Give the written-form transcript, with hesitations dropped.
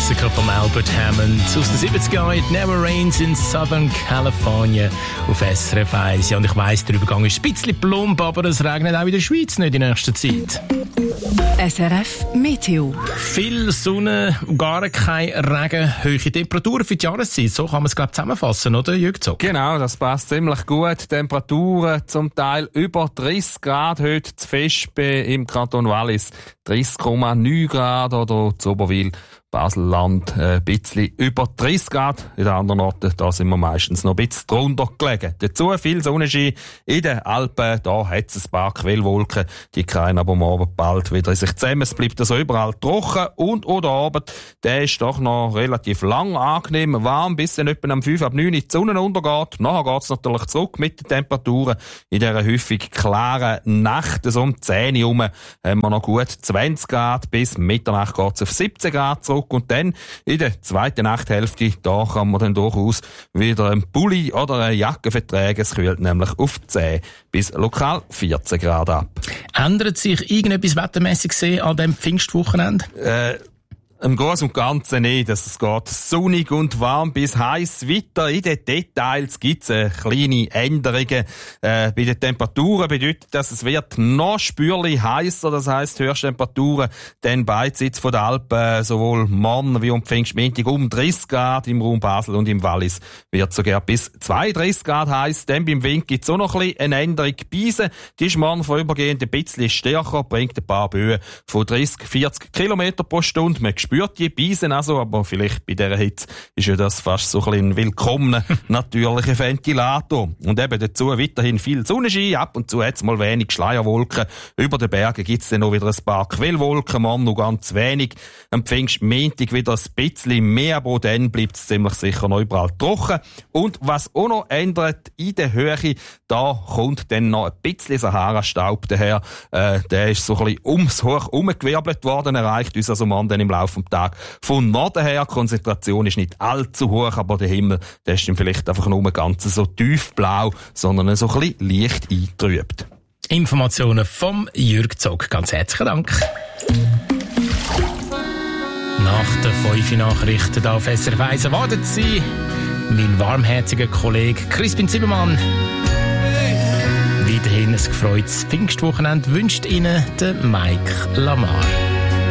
Klassiker von Albert Hammond aus den 70er Jahren. It Never Rains in Southern California auf SRF 1. Ja, und ich weiss, der Übergang ist ein bisschen plump, aber es regnet auch in der Schweiz nicht in nächster Zeit. SRF Meteo. Viel Sonne, gar kein Regen, hohe Temperaturen für die Jahreszeit. So kann man es, glaube ich, zusammenfassen, oder, Jürg Zog? Genau, das passt ziemlich gut. Temperaturen zum Teil über 30 Grad heute zu Vespe im Kanton Wallis. 30,9 Grad oder zu Oberwil, Baselland ein bisschen über 30 Grad. In den anderen Orten, da sind wir meistens noch ein bisschen drunter gelegen. Dazu viel Sonnenschein in den Alpen. Da hat es ein paar Quellwolken. Die kreien aber morgen bald wieder in sich zusammen. Es bleibt also überall trocken. Und der Abend, der ist doch noch relativ lang angenehm warm, bis dann etwa am 5 ab 9 die Sonne untergeht. Nachher geht es natürlich zurück mit den Temperaturen. In dieser häufig klaren Nacht, so um 10 Uhr herum, haben wir noch gut 20 Grad. Bis Mitternacht geht es auf 17 Grad zurück. Und dann in der zweiten Nachthälfte, da kann man dann durchaus wieder einen Pulli oder eine Jacke vertragen. Es kühlt nämlich auf 10 bis lokal 14 Grad ab. Ändert sich irgendetwas wettermässig gesehen an diesem Pfingstwochenende? Im Großen und Ganzen nicht. Es geht sonnig und warm bis heiß weiter. In den Details gibt es kleine Änderungen. Bei den Temperaturen bedeutet das, es wird noch spürlich heißer. Das heisst, Höchsttemperaturen dann beidseits von der Alpen, sowohl morgen wie am Pfingstmontag um 30 Grad im Raum Basel und im Wallis wird sogar bis 32 Grad heiß. Dann beim Wind gibt es auch noch ein bisschen eine Änderung. Biesen, die ist morgen vorübergehend ein bisschen stärker, bringt ein paar Böen von 30-40 Kilometer pro Stunde. Man spürt die Biesen also, aber vielleicht bei dieser Hitze ist ja das fast so ein willkommener natürlicher Ventilator. Und eben dazu weiterhin viel Sonnenschein, ab und zu hat es mal wenig Schleierwolken. Über den Bergen gibt es dann noch wieder ein paar Quellwolken, man noch ganz wenig. Am Pfingstmontag wieder ein bisschen mehr, aber dann bleibt es ziemlich sicher noch überall trocken. Und was auch noch ändert in der Höhe, da kommt dann noch ein bisschen Sahara-Staub daher. Der ist so ein bisschen ums Hoch umgewirbelt worden, erreicht uns also morgen dann im Laufe des Tages von Norden her. Die Konzentration ist nicht allzu hoch, aber der Himmel, der ist dann vielleicht einfach nur ganz so tiefblau, sondern so ein bisschen leicht eingetrübt. Informationen vom Jürg Zog. Ganz herzlichen Dank. Nach den 5 Nachrichten auf SRF 1 erwartet Sie mein warmherziger Kollege Crispin Zimmermann. Weiterhin ein gefreutes Pfingstwochenende wünscht Ihnen der Mike Lamar.